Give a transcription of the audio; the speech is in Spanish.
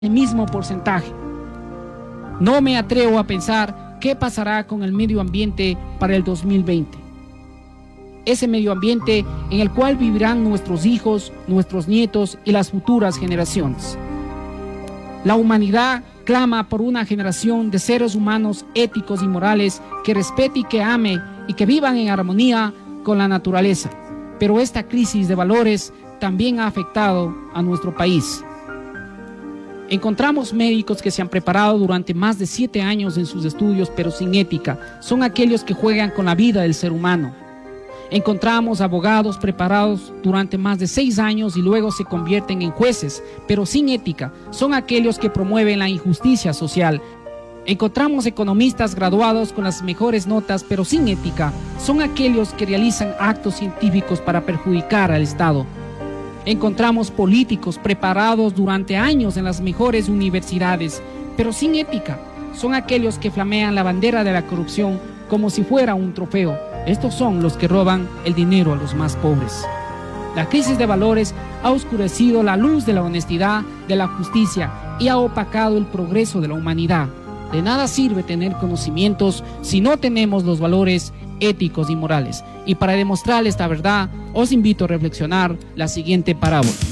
el mismo porcentaje. No me atrevo a pensar qué pasará con el medio ambiente para el 2020. Ese medio ambiente en el cual vivirán nuestros hijos, nuestros nietos y las futuras generaciones. La humanidad clama por una generación de seres humanos éticos y morales que respete y que ame y que vivan en armonía con la naturaleza. Pero esta crisis de valores también ha afectado a nuestro país. Encontramos médicos que se han preparado durante más de 7 años en sus estudios, pero sin ética. Son aquellos que juegan con la vida del ser humano. Encontramos abogados preparados durante más de 6 años y luego se convierten en jueces, pero sin ética. Son aquellos que promueven la injusticia social. Encontramos economistas graduados con las mejores notas, pero sin ética. Son aquellos que realizan actos científicos para perjudicar al Estado. Encontramos políticos preparados durante años en las mejores universidades, pero sin ética. Son aquellos que flamean la bandera de la corrupción como si fuera un trofeo. Estos son los que roban el dinero a los más pobres. La crisis de valores ha oscurecido la luz de la honestidad, de la justicia y ha opacado el progreso de la humanidad. De nada sirve tener conocimientos si no tenemos los valores éticos y morales. Y para demostrar esta verdad, os invito a reflexionar la siguiente parábola.